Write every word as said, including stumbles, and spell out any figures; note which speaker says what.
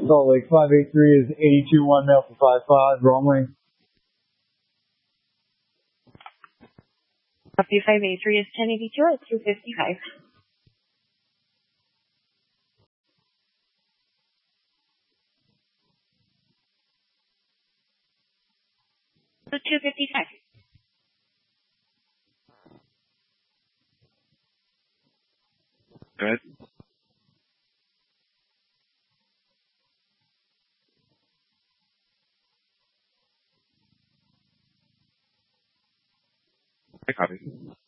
Speaker 1: Salt Lake five eight three is eighty-two one male for five five, wrong wing.
Speaker 2: Copy five eight three is ten eighty-two at two fifty-five. two fifty-five.
Speaker 3: Go ahead. I copy.